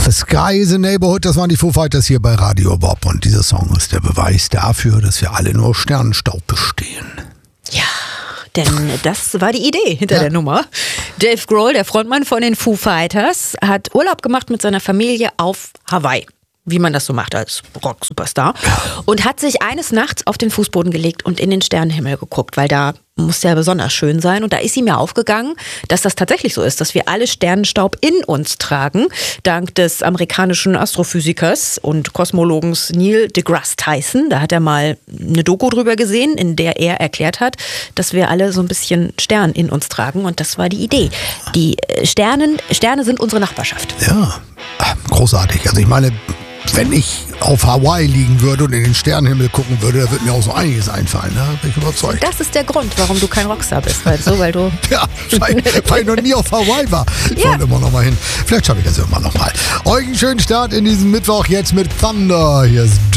Sky is a Neighborhood, das waren die Foo Fighters hier bei Radio Bob. Und dieser Song ist der Beweis dafür, dass wir alle nur Sternenstaub bestehen. Ja, denn das war die Idee hinter der Nummer. Dave Grohl, der Frontmann von den Foo Fighters, hat Urlaub gemacht mit seiner Familie auf Hawaii. Wie man das so macht als Rock-Superstar. Und hat sich eines Nachts auf den Fußboden gelegt und in den Sternenhimmel geguckt, weil da muss ja besonders schön sein. Und da ist ihm ja aufgegangen, dass das tatsächlich so ist, dass wir alle Sternenstaub in uns tragen. Dank des amerikanischen Astrophysikers und Kosmologens Neil deGrasse Tyson. Da hat er mal eine Doku drüber gesehen, in der er erklärt hat, dass wir alle so ein bisschen Stern in uns tragen. Und das war die Idee. Die Sterne sind unsere Nachbarschaft. Ja, großartig. Also ich meine, wenn ich auf Hawaii liegen würde und in den Sternenhimmel gucken würde, da würde mir auch so einiges einfallen, da bin ich überzeugt. Das ist der Grund, warum du kein Rockstar bist, weißt du, weil du... Ja, weil ich noch nie auf Hawaii war. Ich wollte immer noch mal hin. Vielleicht schaffe ich das irgendwann noch mal. Euch einen schönen Start in diesem Mittwoch jetzt mit Thunder. Hier ist